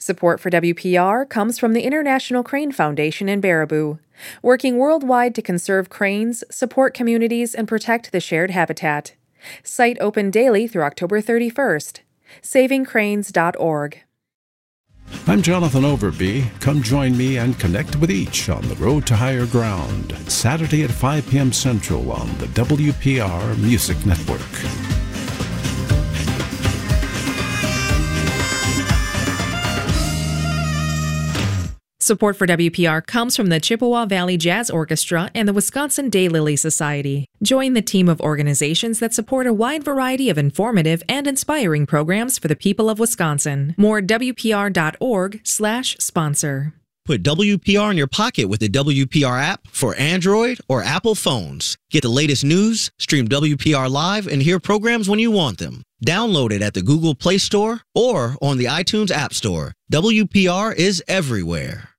Support for WPR comes from the International Crane Foundation in Baraboo, working worldwide to conserve cranes, support communities, and protect the shared habitat. Site open daily through October 31st. SavingCranes.org. I'm Jonathan Overby. Come join me and connect with each on the Road to Higher Ground, Saturday at 5 p.m. Central on the WPR Music Network. Support for WPR comes from the Chippewa Valley Jazz Orchestra and the Wisconsin Daylily Society. Join the team of organizations that support a wide variety of informative and inspiring programs for the people of Wisconsin. More at WPR.org/sponsor. Put WPR in your pocket with the WPR app for Android or Apple phones. Get the latest news, stream WPR live, and hear programs when you want them. Download it at the Google Play Store or on the iTunes App Store. WPR is everywhere.